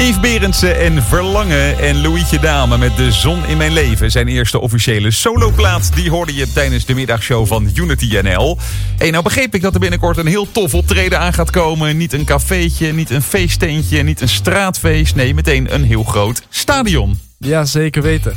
Yves Berendsen en Verlangen en Louietje Dame met De Zon in Mijn Leven. Zijn eerste officiële soloplaat, die hoorde je tijdens de middagshow van Unity NL. En nou begreep ik dat er binnenkort een heel tof optreden aan gaat komen. Niet een cafeetje, niet een feesttentje, niet een straatfeest. Nee, meteen een heel groot stadion. Ja, zeker weten.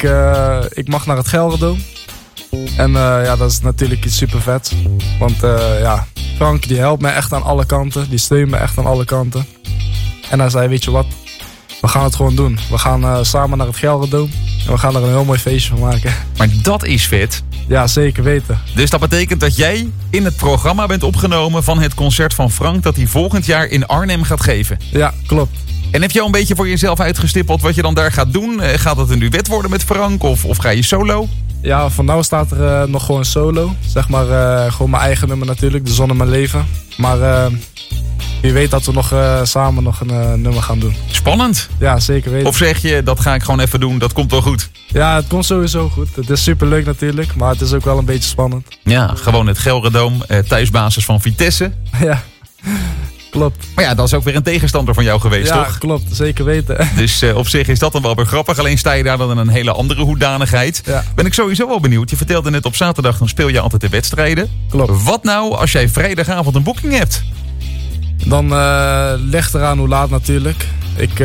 Ik mag naar het Gelredome. En dat is natuurlijk iets super vets. Want Frank die helpt mij echt aan alle kanten. Die steunt me echt aan alle kanten. En hij zei, weet je wat, we gaan het gewoon doen. We gaan samen naar het Gelredome. En we gaan er een heel mooi feestje van maken. Maar dat is vet. Ja, zeker weten. Dus dat betekent dat jij in het programma bent opgenomen van het concert van Frank dat hij volgend jaar in Arnhem gaat geven. Ja, klopt. En heb je al een beetje voor jezelf uitgestippeld wat je dan daar gaat doen? Gaat het een duet worden met Frank of ga je solo? Ja, voor nu staat er nog gewoon solo. Zeg maar gewoon mijn eigen nummer natuurlijk, De Zon in Mijn Leven. Maar wie weet dat we nog samen nog een nummer gaan doen. Spannend. Ja, zeker weten. Of zeg je, dat ga ik gewoon even doen, dat komt wel goed? Ja, het komt sowieso goed. Het is superleuk natuurlijk, maar het is ook wel een beetje spannend. Ja, gewoon het Gelredome, thuisbasis van Vitesse. Ja, klopt. Maar ja, dat is ook weer een tegenstander van jou geweest, toch? Ja, klopt. Zeker weten. Dus op zich is dat dan wel weer grappig. Alleen sta je daar dan in een hele andere hoedanigheid. Ja. Ben ik sowieso wel benieuwd. Je vertelde net op zaterdag, dan speel je altijd de wedstrijden. Klopt. Wat nou als jij vrijdagavond een boeking hebt? Dan ligt eraan hoe laat natuurlijk. Ik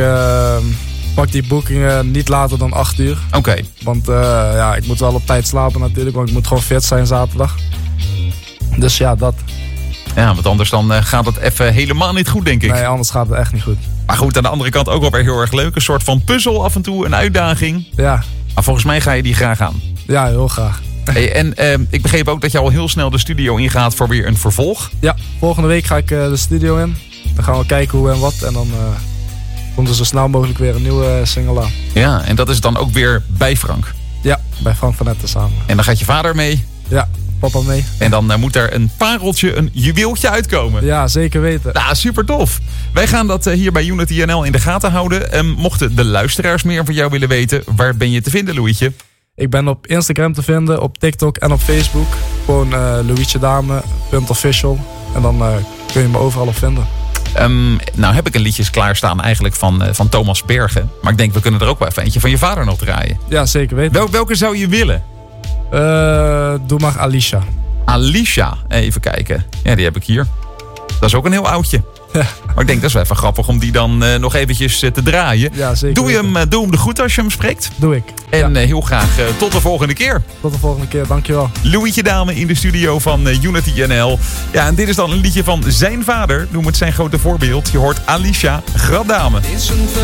pak die boekingen niet later dan 8 uur. Oké. Want ik moet wel op tijd slapen natuurlijk. Want ik moet gewoon fit zijn zaterdag. Dus ja, dat. Ja, want anders dan gaat het even helemaal niet goed, denk ik. Nee, anders gaat het echt niet goed. Maar goed, aan de andere kant ook wel weer heel erg leuk. Een soort van puzzel af en toe, een uitdaging. Ja. Maar volgens mij ga je die graag aan. Ja, heel graag. Hey, en ik begreep ook dat je al heel snel de studio ingaat voor weer een vervolg. Ja, volgende week ga ik de studio in. Dan gaan we kijken hoe en wat. En dan komt er zo snel mogelijk weer een nieuwe single aan. Ja, en dat is dan ook weer bij Frank. Ja, bij Frank van Etten samen. En dan gaat je vader mee. Ja, papa mee. En dan moet er een pareltje, een juweeltje uitkomen. Ja, zeker weten. Nou, super tof. Wij gaan dat hier bij Unity NL in de gaten houden. Mochten de luisteraars meer van jou willen weten, waar ben je te vinden, Louietje? Ik ben op Instagram te vinden, op TikTok en op Facebook. Gewoon louietjedame.official. En dan kun je me overal op vinden. Nou heb ik een liedjes klaarstaan eigenlijk van Thomas Bergen. Maar ik denk, we kunnen er ook wel even eentje van je vader nog draaien. Ja, zeker weten. Welke zou je willen? Doe maar Alicia. Alicia, even kijken. Ja, die heb ik hier. Dat is ook een heel oudje. Ja. Maar ik denk, dat is wel even grappig om die dan nog eventjes te draaien. Ja, zeker. Doe hem de groet als je hem spreekt. Doe ik. En heel graag tot de volgende keer. Tot de volgende keer, dankjewel. Louietje Dame in de studio van Unity NL. Ja, en dit is dan een liedje van zijn vader. Noem het zijn grote voorbeeld. Je hoort Alicia, Graddame.